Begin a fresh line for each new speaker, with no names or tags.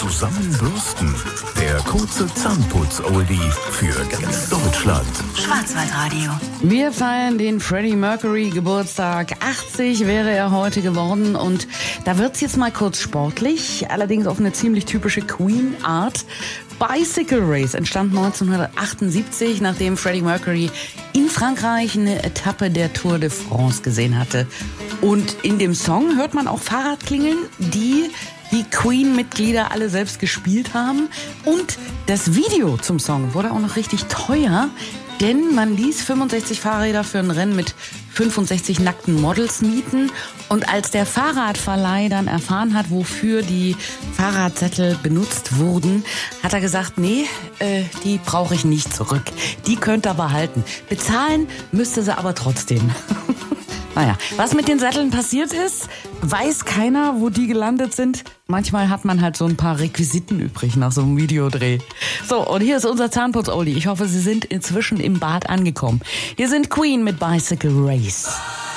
Zusammenbürsten. Der kurze Zahnputz-Oldie für ganz Deutschland.
Schwarzwaldradio.
Wir feiern den Freddie Mercury Geburtstag. 80 wäre er heute geworden und da wird's jetzt mal kurz sportlich, allerdings auf eine ziemlich typische Queen-Art. Bicycle Race entstand 1978, nachdem Freddie Mercury in Frankreich eine Etappe der Tour de France gesehen hatte. Und in dem Song hört man auch Fahrradklingeln, die Queen-Mitglieder alle selbst gespielt haben. Und das Video zum Song wurde auch noch richtig teuer, denn man ließ 65 Fahrräder für ein Rennen mit 65 nackten Models mieten. Und als der Fahrradverleih dann erfahren hat, wofür die Fahrradsättel benutzt wurden, hat er gesagt, nee, die brauche ich nicht zurück. Die könnt ihr behalten. Bezahlen müsste sie aber trotzdem. Naja, was mit den Sätteln passiert ist, weiß keiner, wo die gelandet sind. Manchmal hat man halt so ein paar Requisiten übrig nach so einem Videodreh. So, und hier ist unser Zahnputz-Oldie. Ich hoffe, Sie sind inzwischen im Bad angekommen. Hier sind Queen mit Bicycle Race.